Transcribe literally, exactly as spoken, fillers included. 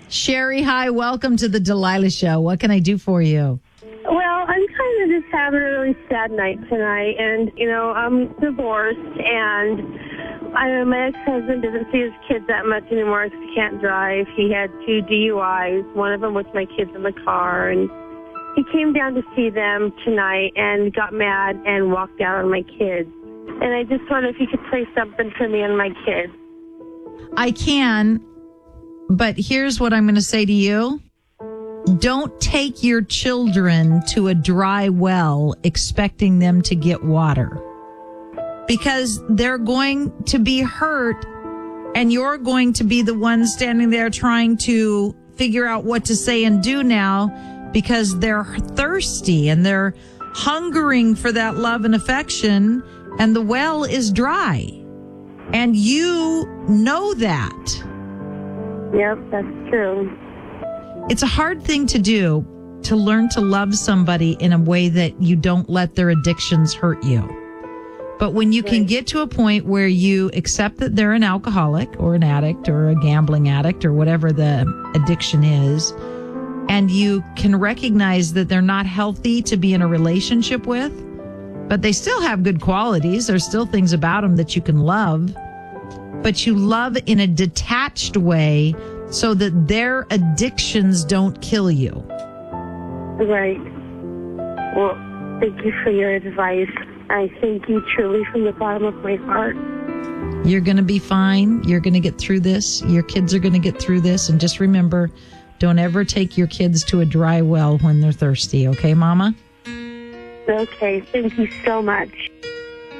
Sherry, hi. Welcome to the Delilah Show. What can I do for you? Well, I'm kind of just having a really sad night tonight. And, you know, I'm divorced, and I know my ex-husband doesn't see his kids that much anymore because he can't drive. He had two D U Is, one of them with my kids in the car. And he came down to see them tonight and got mad and walked out on my kids. And I just wonder if you could play something for me and my kids. I can, but here's what I'm going to say to you. Don't take your children to a dry well expecting them to get water, because they're going to be hurt and you're going to be the one standing there trying to figure out what to say and do now because they're thirsty and they're hungering for that love and affection, and the well is dry. And you know that. Yep, that's true. It's a hard thing to do, to learn to love somebody in a way that you don't let their addictions hurt you. But when you can get to a point where you accept that they're an alcoholic or an addict or a gambling addict or whatever the addiction is, and you can recognize that they're not healthy to be in a relationship with, but they still have good qualities. There's still things about them that you can love, but you love in a detached way so that their addictions don't kill you. Right. Well, thank you for your advice. I thank you truly from the bottom of my heart. You're going to be fine. You're going to get through this. Your kids are going to get through this. And just remember, don't ever take your kids to a dry well when they're thirsty. Okay, Mama? Okay. Thank you so much.